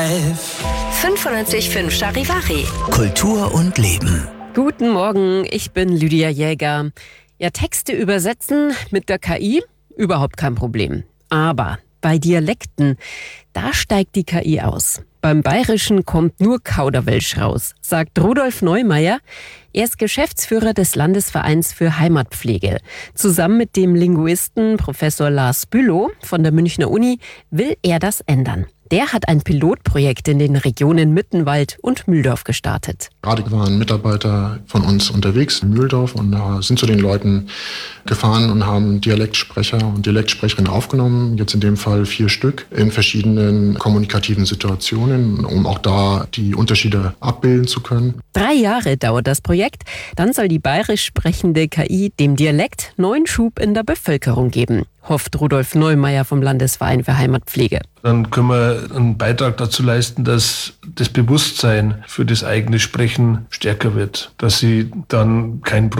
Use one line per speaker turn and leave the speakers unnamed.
95.5 Charivari.
Kultur und Leben.
Guten Morgen, ich bin Lydia Jäger. Ja, Texte übersetzen mit der KI, überhaupt kein Problem. Aber bei Dialekten, da steigt die KI aus. Beim Bayerischen kommt nur Kauderwelsch raus, sagt Rudolf Neumeier. Er ist Geschäftsführer des Landesvereins für Heimatpflege. Zusammen mit dem Linguisten Professor Lars Bülow von der Münchner Uni will er das ändern. Der hat ein Pilotprojekt in den Regionen Mittenwald und Mühldorf gestartet.
Gerade waren Mitarbeiter von uns unterwegs in Mühldorf und sind zu den Leuten gefahren und haben Dialektsprecher und Dialektsprecherinnen aufgenommen. Jetzt in dem Fall 4 Stück in verschiedenen kommunikativen Situationen, um auch da die Unterschiede abbilden zu können.
3 Jahre dauert das Projekt. Dann soll die bayerisch sprechende KI dem Dialekt neuen Schub in der Bevölkerung geben, hofft Rudolf Neumeier vom Landesverein für Heimatpflege.
Dann können wir einen Beitrag dazu leisten, dass das Bewusstsein für das eigene Sprechen stärker wird, dass sie dann kein